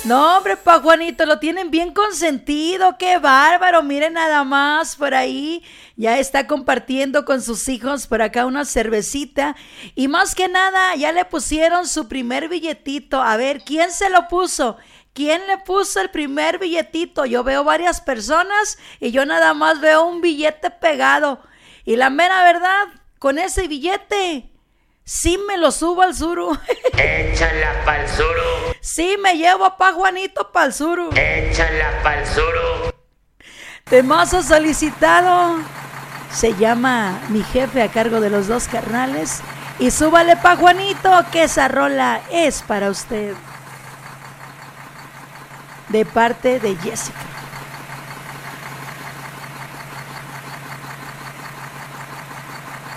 No, hombre, pa' Juanito, lo tienen bien consentido, qué bárbaro, miren nada más por ahí, ya está compartiendo con sus hijos por acá una cervecita y más que nada ya le pusieron su primer billetito. A ver, ¿quién se lo puso? ¿Quién le puso el primer billetito? Yo veo varias personas y yo nada más veo un billete pegado y la mera verdad, con ese billete sí me lo subo al suru. Échala pa'l suru. Sí me llevo a pa' Juanito pa'l suru. Échala pa'l suru. Temazo solicitado. Se llama Mi Jefe a cargo de los dos carnales. Y súbale pa' Juanito que esa rola es para usted. De parte de Jessica.